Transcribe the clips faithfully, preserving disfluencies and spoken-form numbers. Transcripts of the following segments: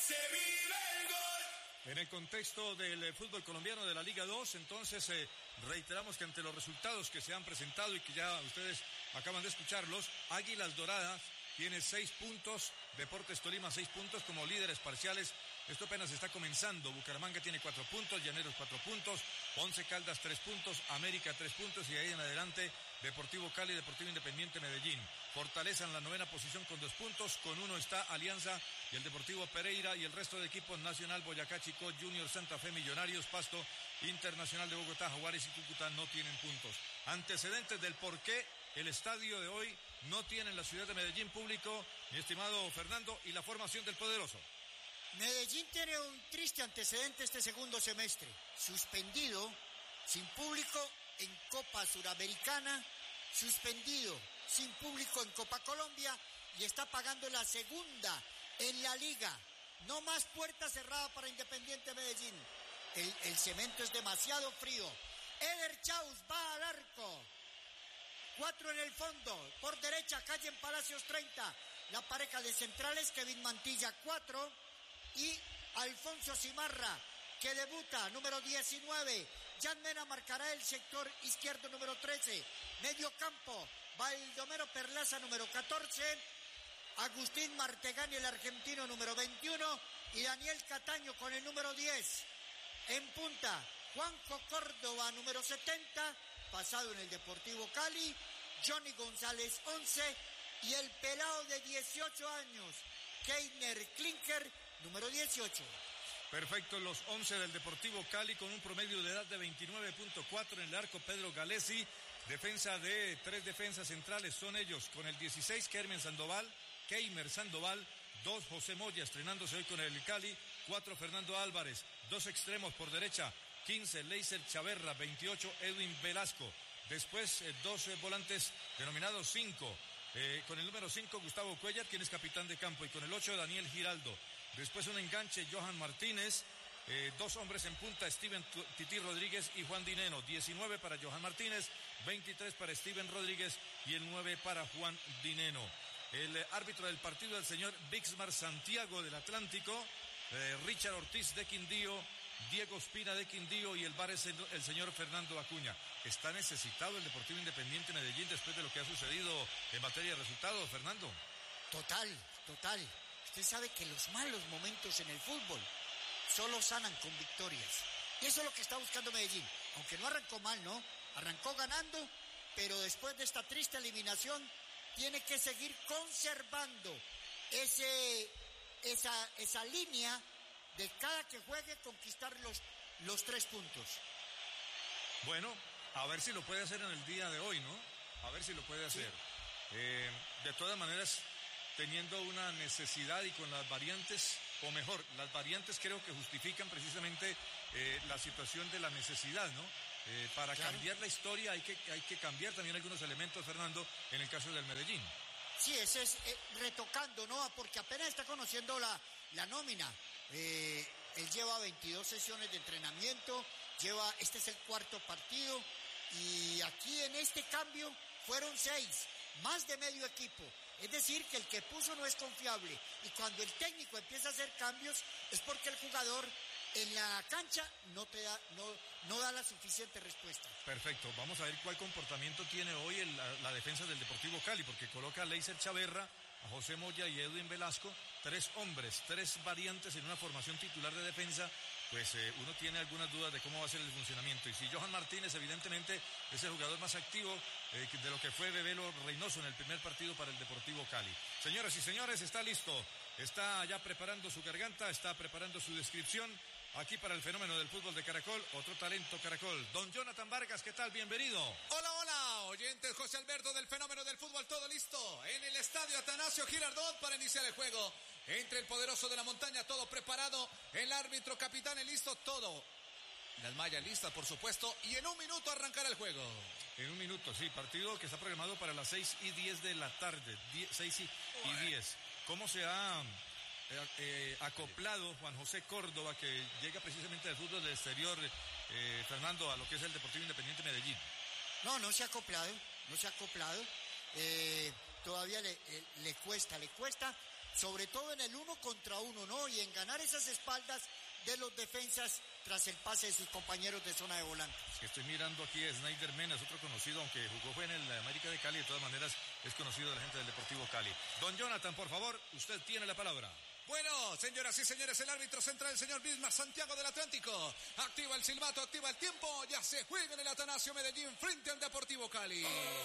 se vive el gol. En el contexto del fútbol colombiano de la Liga dos, entonces eh, reiteramos que ante los resultados que se han presentado y que ya ustedes acaban de escucharlos, Águilas Doradas tiene seis puntos, Deportes Tolima seis puntos como líderes parciales. Esto apenas está comenzando. Bucaramanga tiene cuatro puntos, Llaneros cuatro puntos, Once Caldas tres puntos, América tres puntos y ahí en adelante Deportivo Cali, Deportivo Independiente Medellín. Fortaleza en la novena posición con dos puntos, con uno está Alianza y el Deportivo Pereira y el resto de equipos Nacional, Boyacá, Chicó, Junior, Santa Fe, Millonarios, Pasto, Internacional de Bogotá, Jaguares y Cúcuta no tienen puntos. Antecedentes del por qué el estadio de hoy no tiene en la ciudad de Medellín público, mi estimado Fernando, y la formación del poderoso. Medellín tiene un triste antecedente este segundo semestre. Suspendido, sin público en Copa Suramericana, suspendido sin público en Copa Colombia y está pagando la segunda en la Liga. No más puerta cerrada para Independiente Medellín. El, el cemento es demasiado frío. Eder Chaus va al arco. Cuatro en el fondo. Por derecha, calle en Palacios treinta. La pareja de centrales, Kevin Mantilla cuatro. Y Alfonso Cimarra, que debuta, número diecinueve. Jan Mena marcará el sector izquierdo, número trece. Medio campo, Baldomero Perlaza, número catorce. Agustín Martegani, el argentino, número veintiuno. Y Daniel Cataño con el número diez. En punta, Juanjo Córdoba, número setenta. Pasado en el Deportivo Cali. Johnny González, once. Y el pelado de dieciocho años, Keiner Klinker, número dieciocho. Perfecto, los once del Deportivo Cali con un promedio de edad de veintinueve punto cuatro en el arco, Pedro Galesi. Defensa de tres defensas centrales son ellos con el dieciséis, Kermen Sandoval, Keimer Sandoval, dos José Moya estrenándose hoy con el Cali, cuatro Fernando Álvarez, dos extremos por derecha, quince Leiser Chaverra, veintiocho Edwin Velasco. Después eh, dos eh, volantes denominados cinco. Eh, con el número cinco, Gustavo Cuellar, quien es capitán de campo, y con el ocho, Daniel Giraldo. Después un enganche, Johan Martínez. Eh, dos hombres en punta, Steven Tití Rodríguez y Juan Dineno. diecinueve para Johan Martínez, veintitrés para Steven Rodríguez y el nueve para Juan Dineno. El eh, árbitro del partido, el señor Bixmar Santiago del Atlántico, eh, Richard Ortiz de Quindío, Diego Espina de Quindío y el V A R es el, el señor Fernando Acuña. ¿Está necesitado el Deportivo Independiente Medellín después de lo que ha sucedido en materia de resultados, Fernando? Total, total. Usted sabe que los malos momentos en el fútbol solo sanan con victorias. Y eso es lo que está buscando Medellín. Aunque no arrancó mal, ¿no? Arrancó ganando, pero después de esta triste eliminación tiene que seguir conservando ese, esa, esa línea de cada que juegue conquistar los, los tres puntos. Bueno, a ver si lo puede hacer en el día de hoy, ¿no? A ver si lo puede hacer. Sí. Eh, de todas maneras, teniendo una necesidad y con las variantes, o mejor, las variantes creo que justifican precisamente eh, la situación de la necesidad, ¿no? Eh, para claro. cambiar la historia hay que, hay que cambiar también algunos elementos, Fernando, en el caso del Medellín. Sí, ese es eh, retocando, ¿no? Porque apenas está conociendo la, la nómina. Eh, él lleva veintidós sesiones de entrenamiento, lleva, este es el cuarto partido, y aquí en este cambio fueron seis, más de medio equipo. Es decir, que el que puso no es confiable, y cuando el técnico empieza a hacer cambios es porque el jugador en la cancha no te da, no, no da la suficiente respuesta. Perfecto, vamos a ver cuál comportamiento tiene hoy el, la, la defensa del Deportivo Cali, porque coloca a Leiser Chaverra, a José Moya y Edwin Velasco, tres hombres, tres variantes en una formación titular de defensa, pues eh, uno tiene algunas dudas de cómo va a ser el funcionamiento. Y si Johan Martínez evidentemente es el jugador más activo eh, de lo que fue Bebelo Reynoso en el primer partido para el Deportivo Cali. Señoras y señores, está listo, está ya preparando su garganta, está preparando su descripción aquí para el fenómeno del fútbol de Caracol, otro talento Caracol. Don Jonathan Vargas, ¿qué tal? Bienvenido. Hola, hola, oyentes, José Alberto del fenómeno del fútbol, todo listo en el estadio Atanasio Girardot para iniciar el juego entre el poderoso de la montaña, todo preparado, el árbitro, capitán, listo, todo. Las mallas listas, por supuesto, y en un minuto arrancará el juego. En un minuto, sí, partido que está programado para las seis y diez de la tarde, seis y diez. ¿Cómo se ha eh, eh, acoplado Juan José Córdoba, que llega precisamente del fútbol del exterior, eh, Fernando, a lo que es el Deportivo Independiente Medellín? No, no se ha acoplado, no se ha acoplado. Eh, todavía le, eh, le cuesta, le cuesta. sobre todo en el uno contra uno, ¿no? Y en ganar esas espaldas de los defensas tras el pase de sus compañeros de zona de volante. Es que estoy mirando aquí a Snyder Mena, es otro conocido, aunque jugó fue en el América de Cali, de todas maneras es conocido de la gente del Deportivo Cali. Don Jonathan, por favor, usted tiene la palabra. Bueno, señoras y señores, el árbitro central, el señor Bismar Santiago del Atlántico, activa el silbato, activa el tiempo, ya se juega en el Atanasio Medellín frente al Deportivo Cali.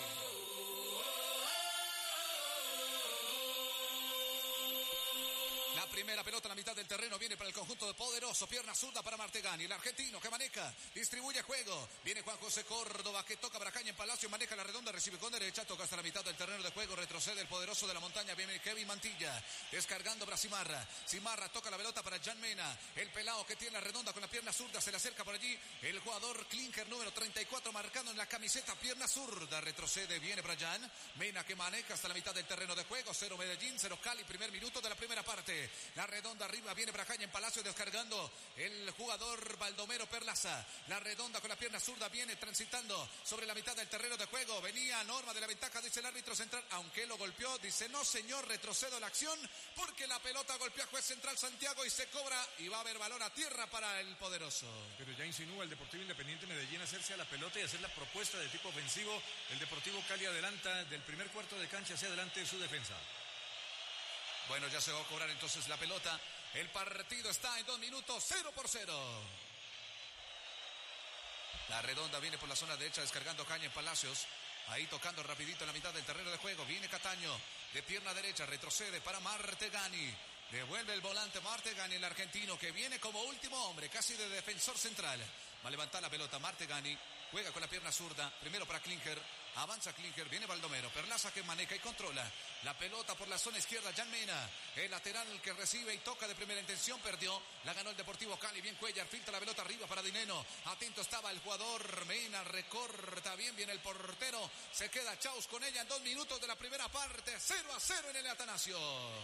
La primera pelota en la mitad del terreno viene para el conjunto de Poderoso, pierna zurda para Martegani, el argentino que maneja, distribuye juego, viene Juan José Córdoba que toca para Caña en Palacio, maneja la redonda, recibe con derecha, toca hasta la mitad del terreno de juego, retrocede el Poderoso de la Montaña, viene Kevin Mantilla, descargando para Simarra, Simarra toca la pelota para Jan Mena, el pelado que tiene la redonda con la pierna zurda, se le acerca por allí, el jugador Klinker número treinta y cuatro marcando en la camiseta, pierna zurda, retrocede, viene para Jan Mena que maneja hasta la mitad del terreno de juego, cero Medellín, cero Cali, primer minuto de la primera parte. La redonda arriba, viene Bracaña en Palacio descargando el jugador Baldomero Perlaza. La redonda con la pierna zurda viene transitando sobre la mitad del terreno de juego. Venía Norma de la ventaja, dice el árbitro central, aunque lo golpeó, dice no señor, retrocedo la acción porque la pelota golpeó a juez central Santiago y se cobra y va a haber balón a tierra para el Poderoso. Pero ya insinúa el Deportivo Independiente Medellín hacerse a la pelota y hacer la propuesta de tipo ofensivo. El Deportivo Cali adelanta del primer cuarto de cancha hacia adelante de su defensa. Bueno, ya se va a cobrar entonces la pelota. El partido está en dos minutos, cero por cero. La redonda viene por la zona derecha descargando Caña en Palacios. Ahí tocando rapidito en la mitad del terreno de juego. Viene Cataño de pierna derecha, retrocede para Martegani. Devuelve el volante Martegani, el argentino que viene como último hombre, casi de defensor central. Va a levantar la pelota Martegani. Juega con la pierna zurda, primero para Klinker, avanza Klinker, viene Baldomero, Perlaza que maneja y controla la pelota por la zona izquierda, Jan Mena, el lateral que recibe y toca de primera intención, perdió, la ganó el Deportivo Cali, bien Cuellar, filtra la pelota arriba para Dineno, atento estaba el jugador, Mena recorta, bien viene el portero, se queda Chaus con ella en dos minutos de la primera parte, cero a cero en el Atanasio.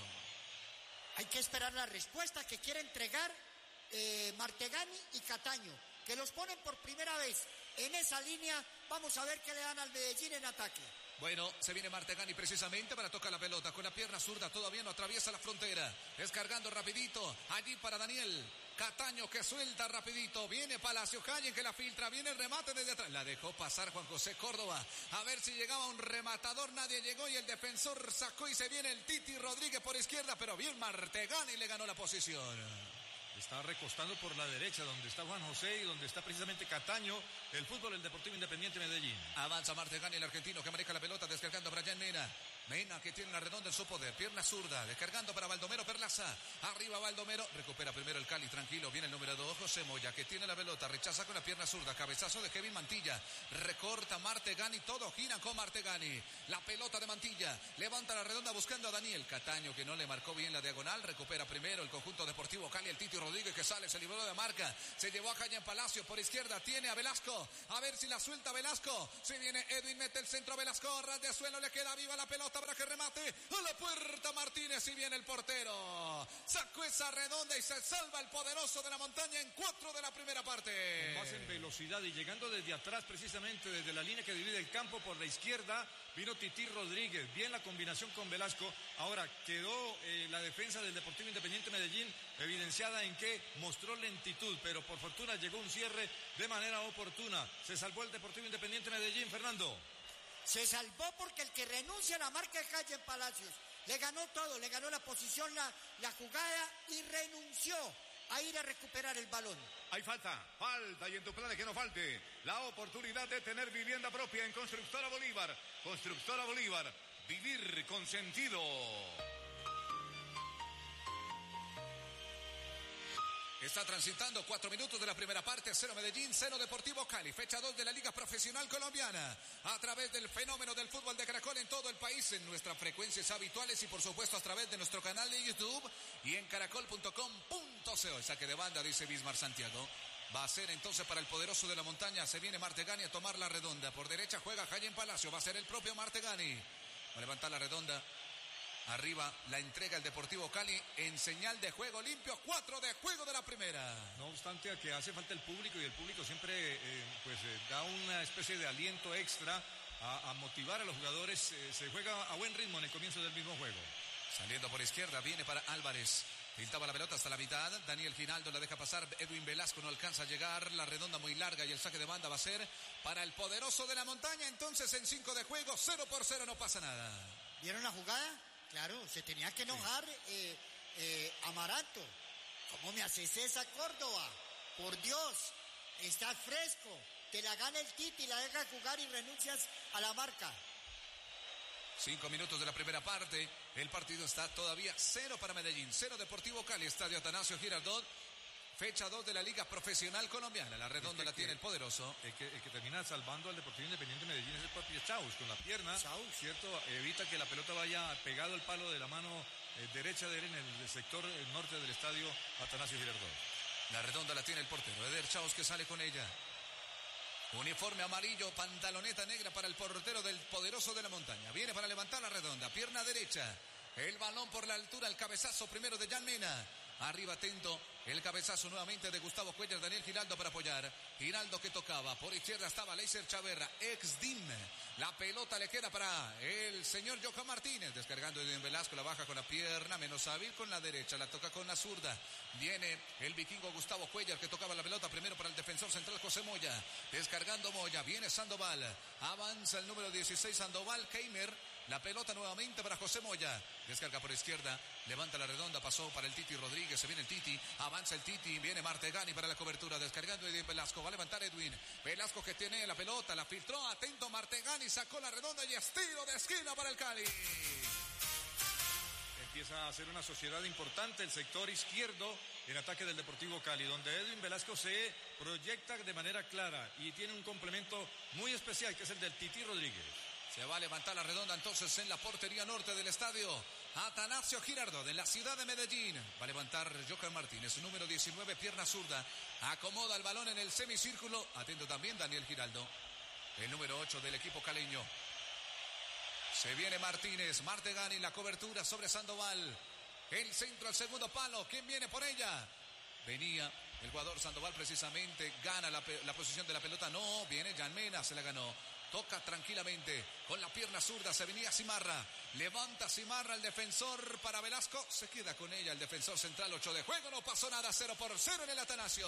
Hay que esperar la respuesta que quiere entregar eh, Martegani y Cataño, que los ponen por primera vez en esa línea. Vamos a ver qué le dan al Medellín en ataque. Bueno, se viene Martegani precisamente para tocar la pelota con la pierna zurda, todavía no atraviesa la frontera, descargando rapidito, allí para Daniel Cataño que suelta rapidito, viene Palacio Calle que la filtra, viene el remate desde atrás, la dejó pasar Juan José Córdoba, a ver si llegaba un rematador, nadie llegó y el defensor sacó y se viene el Titi Rodríguez por izquierda, pero bien Martegani le ganó la posición. Está recostando por la derecha, donde está Juan José y donde está precisamente Cataño, el fútbol del Deportivo Independiente Medellín. Avanza Martegani, el argentino que maneja la pelota, descargando a Brian Mena. Mena que tiene la redonda en su poder, pierna zurda, descargando para Baldomero Perlaza. Arriba Baldomero, recupera primero el Cali, tranquilo, viene el número dos, José Moya, que tiene la pelota, rechaza con la pierna zurda, cabezazo de Kevin Mantilla, recorta Martegani, todos giran con Martegani. La pelota de Mantilla, levanta la redonda buscando a Daniel Cataño, que no le marcó bien la diagonal, recupera primero el conjunto Deportivo Cali, el Titi Rodríguez que sale, se libró de marca, se llevó a Caña en Palacio, por izquierda tiene a Velasco, a ver si la suelta Velasco, si viene Edwin, mete el centro Velasco, ras de suelo, le queda viva la pelota para que remate a la puerta Martínez y viene el portero, sacó esa redonda y se salva el Poderoso de la Montaña en cuatro de la primera parte. Más en velocidad y llegando desde atrás precisamente desde la línea que divide el campo por la izquierda, vino Titi Rodríguez, bien la combinación con Velasco. Ahora quedó eh, la defensa del Deportivo Independiente Medellín evidenciada en que mostró lentitud, pero por fortuna llegó un cierre de manera oportuna. Se salvó el Deportivo Independiente Medellín, Fernando. Se salvó porque el que renuncia a la marca de Calle en Palacios le ganó todo, le ganó la posición, la, la jugada y renunció a ir a recuperar el balón. Hay falta, falta y en tu plan es que no falte la oportunidad de tener vivienda propia en Constructora Bolívar. Constructora Bolívar, vivir con sentido. Está transitando cuatro minutos de la primera parte, cero Medellín, cero Deportivo Cali, fecha dos de la Liga Profesional Colombiana, a través del fenómeno del fútbol de Caracol en todo el país, en nuestras frecuencias habituales y por supuesto a través de nuestro canal de YouTube y en caracol punto com punto co. El saque de banda, dice Bismar Santiago. Va a ser entonces para el Poderoso de la Montaña, se viene Martegani a tomar la redonda, por derecha juega Jayen Palacio, va a ser el propio Martegani, va a levantar la redonda. Arriba la entrega el Deportivo Cali en señal de juego limpio, cuatro de juego de la primera. No obstante a que hace falta el público y el público siempre eh, pues eh, da una especie de aliento extra a, a motivar a los jugadores. Eh, se juega a buen ritmo en el comienzo del mismo juego. Saliendo por izquierda, viene para Álvarez. Pintaba la pelota hasta la mitad. Daniel Giraldo la deja pasar. Edwin Velasco no alcanza a llegar. La redonda muy larga y el saque de banda va a ser para el poderoso de la montaña. Entonces en cinco de juego, cero por cero, no pasa nada. ¿Vieron la jugada? Claro, se tenía que enojar sí. eh, eh, Amaranto. ¿Cómo me haces esa, Córdoba? Por Dios, estás fresco. Te la gana el Titi, la deja jugar y renuncias a la marca. Cinco minutos de la primera parte. El partido está todavía cero para Medellín. Cero Deportivo Cali, Estadio Atanasio Girardot. Fecha dos de la Liga Profesional Colombiana. La redonda es que, la tiene el poderoso. El que, el que termina salvando al Deportivo Independiente Medellín es el propio Chaus. Con la pierna, Chaus. ¿cierto? Evita que la pelota vaya pegado al palo de la mano eh, derecha de él en el sector norte del Estadio Atanasio Girardot. La redonda la tiene el portero. Eder Chaus que sale con ella. Uniforme amarillo, pantaloneta negra para el portero del poderoso de la montaña. Viene para levantar la redonda, pierna derecha. El balón por la altura, el cabezazo primero de Jan Mena. Arriba atento, el cabezazo nuevamente de Gustavo Cuellar, Daniel Giraldo para apoyar. Giraldo que tocaba, por izquierda estaba Leiser Chaverra, ex D I M. La pelota le queda para el señor Johan Martínez. Descargando Edwin Velasco, la baja con la pierna, menos hábil con la derecha, la toca con la zurda. Viene el vikingo Gustavo Cuellar que tocaba la pelota primero para el defensor central José Moya. Descargando Moya, viene Sandoval. Avanza el número dieciséis Sandoval, Keimer. La pelota nuevamente para José Moya. Descarga por izquierda, levanta la redonda, pasó para el Titi Rodríguez. Se viene el Titi, avanza el Titi, viene Martegani para la cobertura. Descargando Edwin Velasco, va a levantar Edwin Velasco que tiene la pelota, la filtró, atento Martegani, sacó la redonda y estilo de esquina para el Cali. Empieza a ser una sociedad importante el sector izquierdo en ataque del Deportivo Cali, donde Edwin Velasco se proyecta de manera clara y tiene un complemento muy especial que es el del Titi Rodríguez. Se va a levantar la redonda entonces en la portería norte del estadio Atanasio Girardot de la ciudad de Medellín. Va a levantar Johan Martínez, número diecinueve, pierna zurda. Acomoda el balón en el semicírculo. Atento también Daniel Giraldo, el número ocho del equipo caleño. Se viene Martínez, Martegani, la cobertura sobre Sandoval. El centro al segundo palo. ¿Quién viene por ella? Venía el jugador Sandoval precisamente. Gana la, la posición de la pelota. No, viene Jan Mena, se la ganó. Toca tranquilamente con la pierna zurda, se venía Cimarra, levanta Cimarra el defensor para Velasco, se queda con ella el defensor central, ocho de juego, no pasó nada, cero por cero en el Atanasio.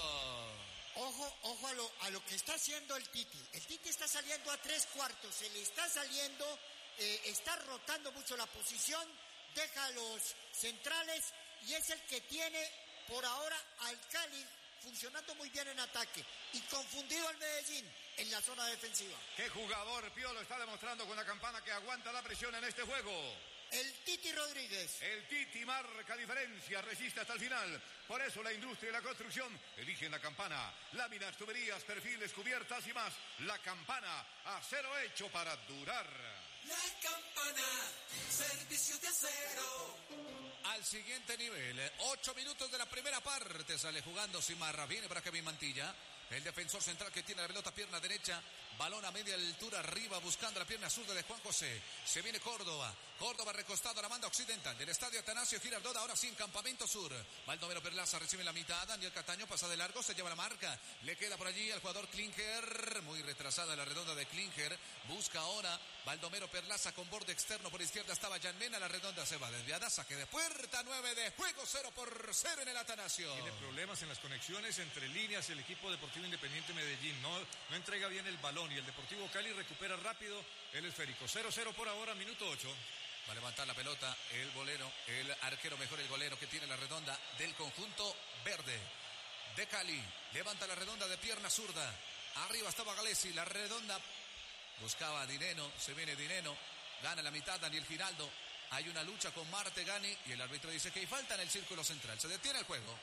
Ojo, ojo a lo, a lo que está haciendo el Titi, el Titi está saliendo a tres cuartos, se le está saliendo, eh, está rotando mucho la posición, deja a los centrales y es el que tiene por ahora al Cali funcionando muy bien en ataque y confundido al Medellín en la zona defensiva. ¿Qué jugador Piolo está demostrando con la campana que aguanta la presión en este juego? El Titi Rodríguez. El Titi marca diferencia, resiste hasta el final. Por eso la industria y la construcción eligen la campana. Láminas, tuberías, perfiles, cubiertas y más. La campana, acero hecho para durar. La campana, servicio de acero. Al siguiente nivel, ocho minutos de la primera parte, sale jugando Cimarra, viene para Kevin Mantilla, el defensor central que tiene la pelota, pierna derecha, balón a media altura arriba, buscando la pierna zurda de Juan José, se viene Córdoba, Córdoba recostado a la banda occidental del estadio Atanasio Girardot, ahora sí en Campamento Sur, Baldomero Perlaza recibe la mitad, Daniel Cataño pasa de largo, se lleva la marca, le queda por allí al jugador Klinger, muy retrasada la redonda de Klinger, busca ahora Baldomero Perlaza con borde externo por izquierda, estaba Jan Mena, la redonda se va desviada, saque de puerta, nueve de juego, cero por cero en el Atanasio. Tiene problemas en las conexiones entre líneas el equipo Deportivo Independiente Medellín, no, no entrega bien el balón y el Deportivo Cali recupera rápido el esférico, cero cero por ahora, minuto ocho. Va a levantar la pelota el golero, el arquero mejor, el golero que tiene la redonda del conjunto verde de Cali, levanta la redonda de pierna zurda, arriba estaba Galesi, la redonda buscaba a Dineno, se viene Dineno, gana la mitad Daniel Giraldo, hay una lucha con Martegani y el árbitro dice que hay falta en el círculo central, se detiene el juego.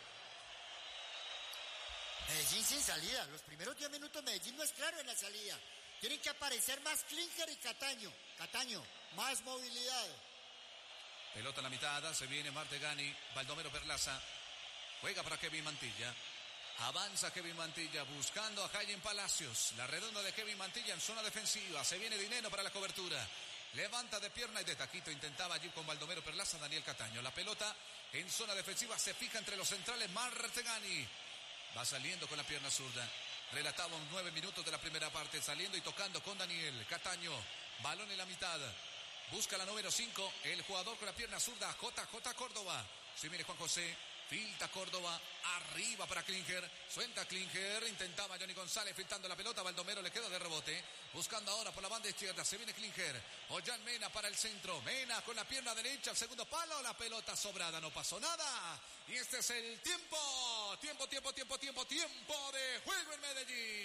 Medellín sin salida, los primeros diez minutos Medellín no es claro en la salida, tienen que aparecer más Klinger y Cataño, Cataño, más movilidad. Pelota a la mitad, se viene Martegani, Baldomero Perlaza, juega para Kevin Mantilla, avanza Kevin Mantilla buscando a Jaime Palacios, la redonda de Kevin Mantilla en zona defensiva, se viene Dineno para la cobertura, levanta de pierna y de taquito, intentaba allí con Baldomero Perlaza, Daniel Cataño, la pelota en zona defensiva, se fija entre los centrales Martegani, va saliendo con la pierna zurda. Relataban nueve minutos de la primera parte, saliendo y tocando con Daniel Cataño. Balón en la mitad. busca la número cinco, el jugador con la pierna zurda, J J Córdoba. Si viene Juan José, filtra Córdoba, arriba para Klinger, suelta Klinger, intentaba Johnny González filtrando la pelota, Baldomero le queda de rebote, buscando ahora por la banda izquierda, se viene Klinger, Ollán Mena para el centro, Mena con la pierna derecha, al segundo palo, la pelota sobrada, no pasó nada, y este es el tiempo, tiempo, tiempo, tiempo, tiempo, tiempo de juego en Medellín.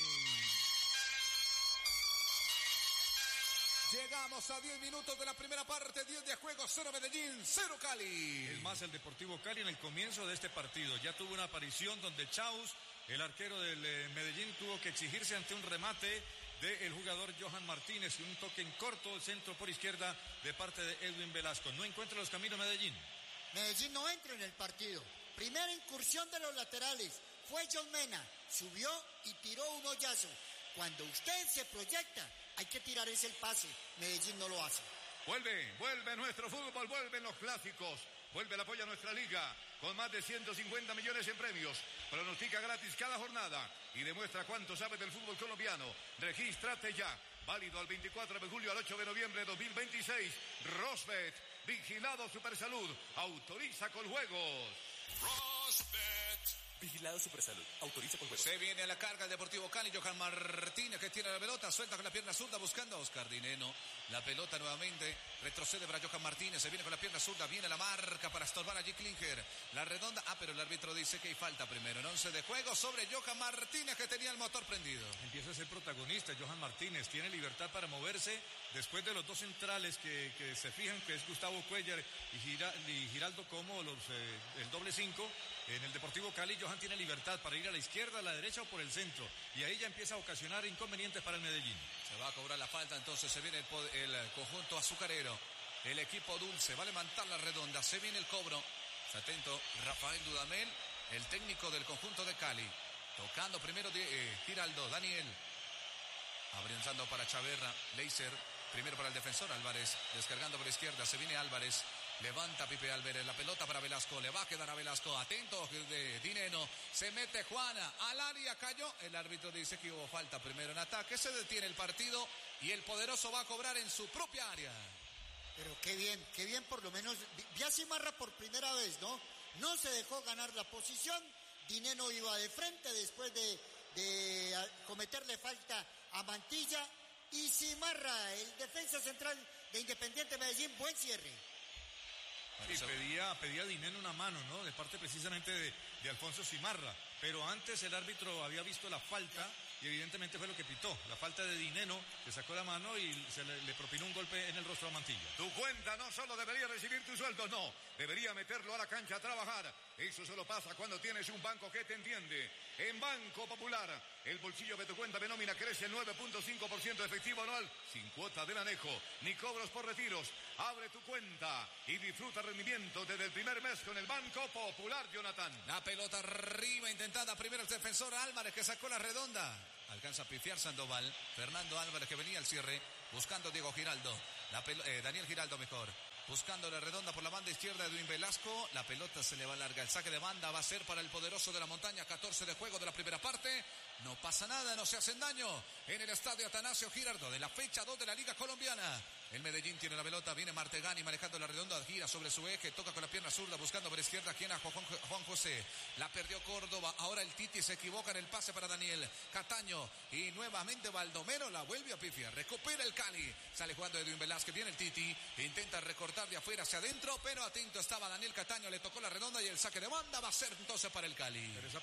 Llegamos a diez minutos de la primera parte, diez de juego, cero Medellín, cero Cali. Es más, el Deportivo Cali en el comienzo de este partido ya tuvo una aparición donde Chaus, el arquero del eh, Medellín, tuvo que exigirse ante un remate del jugador Johan Martínez y un toque en corto, centro por izquierda de parte de Edwin Velasco. No encuentra los caminos Medellín. Medellín no entra en el partido. Primera incursión de los laterales. Fue John Mena, subió y tiró un hoyazo. Cuando usted se proyecta, hay que tirar ese el pase. Medellín no lo hace. Vuelve, vuelve nuestro fútbol, vuelven los clásicos. Vuelve el apoyo a nuestra liga con más de ciento cincuenta millones en premios. Pronostica gratis cada jornada y demuestra cuánto sabes del fútbol colombiano. Regístrate ya. Válido al veinticuatro de julio al ocho de noviembre de dos mil veintiséis. Rosbet, vigilado Supersalud, autoriza con juegos. Rosbet. Vigilado Supersalud. Autoriza con juegos. Se viene a la carga el Deportivo Cali. Johan Martínez que tiene la pelota. Suelta con la pierna zurda buscando a Oscar Dineno. La pelota nuevamente. Retrocede para Johan Martínez. Se viene con la pierna zurda. Viene la marca para estorbar allí Klinger. La redonda. Ah, pero el árbitro dice que hay falta primero. En once de juego sobre Johan Martínez que tenía el motor prendido. Empieza a ser protagonista Johan Martínez. Tiene libertad para moverse después de los dos centrales que, que se fijan, que es Gustavo Cuellar y, Gira, y Giraldo como los, eh, el doble cinco. En el Deportivo Cali, Johan tiene libertad para ir a la izquierda, a la derecha o por el centro. Y ahí ya empieza a ocasionar inconvenientes para el Medellín. Se va a cobrar la falta, entonces se viene el, el conjunto azucarero. El equipo dulce va a levantar la redonda. Se viene el cobro. Está atento Rafael Dudamel, el técnico del conjunto de Cali. Tocando primero de, eh, Giraldo, Daniel. Abriendo para Chaverra, Leiser. Primero para el defensor Álvarez. Descargando por izquierda. Se viene Álvarez. Levanta Pipe Álvarez, la pelota para Velasco, le va a quedar a Velasco, atento de Dineno, se mete Juana, al área cayó, el árbitro dice que hubo falta primero en ataque, se detiene el partido y el poderoso va a cobrar en su propia área. Pero qué bien, qué bien por lo menos, vi a Cimarra por primera vez, ¿no? No se dejó ganar la posición, Dineno iba de frente después de, de cometerle falta a Mantilla y Cimarra, el defensa central de Independiente Medellín, buen cierre. Sí, pedía, pedía Dineno una mano, ¿no? De parte precisamente de, de Alfonso Cimarra. Pero antes el árbitro había visto la falta y evidentemente fue lo que pitó. La falta de Dineno, que sacó la mano y se le, le propinó un golpe en el rostro a Mantilla. Tu cuenta no solo debería recibir tu sueldo, no. Debería meterlo a la cancha a trabajar. Eso solo pasa cuando tienes un banco que te entiende. En Banco Popular, el bolsillo de tu cuenta de nómina crece nueve punto cinco por ciento efectivo anual, sin cuota del anejo, ni cobros por retiros. Abre tu cuenta y disfruta rendimiento desde el primer mes con el Banco Popular, Jonathan. La pelota arriba intentada, primero el defensor Álvarez que sacó la redonda. Alcanza a pifiar Sandoval. Fernando Álvarez que venía al cierre, buscando Diego Giraldo. La pel- eh, Daniel Giraldo mejor. Buscando la redonda por la banda izquierda de Edwin Velasco. La pelota se le va larga. El saque de banda va a ser para el poderoso de la montaña. catorce de juego de la primera parte. No pasa nada, no se hacen daño. En el estadio Atanasio Girardot de la fecha dos de la Liga Colombiana. El Medellín tiene la pelota. Viene Martegani manejando la redonda. Gira sobre su eje. Toca con la pierna zurda buscando por izquierda. Quien a Juan, Juan José. La perdió Córdoba. Ahora el Titi se equivoca en el pase para Daniel Cataño. Y nuevamente Baldomero la vuelve a pifiar. Recupera el Cali. Sale jugando Edwin Velázquez. Viene el Titi. Intenta recortar de afuera hacia adentro. Pero atento estaba Daniel Cataño. Le tocó la redonda y el saque de banda va a ser entonces para el Cali. Pero esa